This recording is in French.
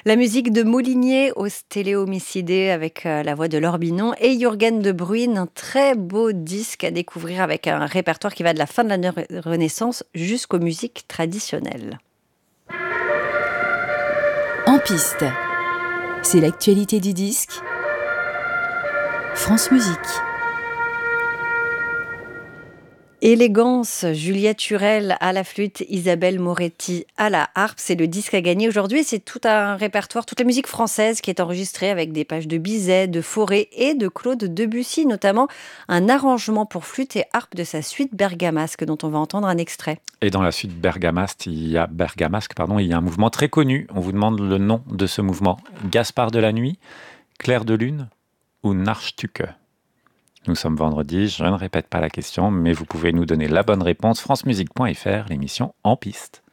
La musique de Moulinier au Stéléomicidé avec la voix de Laure Binon et Jürgen de Bruyne, un très beau disque à découvrir avec un répertoire qui va de la fin de la Renaissance jusqu'aux musiques traditionnelles. En piste, c'est l'actualité du disque. France Musique. Élégance, Juliette Turel à la flûte, Isabelle Moretti à la harpe. C'est le disque à gagner aujourd'hui. C'est tout un répertoire, toute la musique française qui est enregistrée avec des pages de Bizet, de Fauré et de Claude Debussy, notamment un arrangement pour flûte et harpe de sa suite bergamasque dont on va entendre un extrait. Et dans la suite bergamasque, il y a un mouvement très connu. On vous demande le nom de ce mouvement. Gaspard de la nuit, Clair de lune ou Nachstücke. Nous sommes vendredi, je ne répète pas la question, mais vous pouvez nous donner la bonne réponse. francemusique.fr, l'émission En piste.